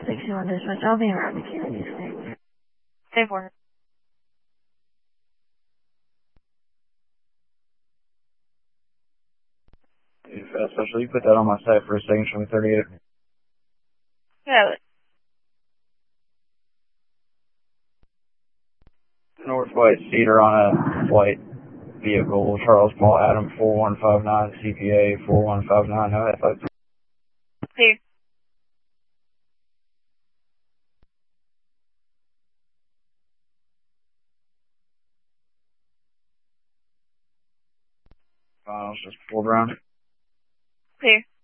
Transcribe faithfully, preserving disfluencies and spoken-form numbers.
sixty-one dispatch, I'll be around the queue. Stay for it. Uh, special, you put that on my site for a second, show me thirty-eight. Yeah. North White Cedar on a white vehicle, Charles Paul Adam four one five nine, C P A four one five nine, no F I. Clear. Finals just four round. Clear.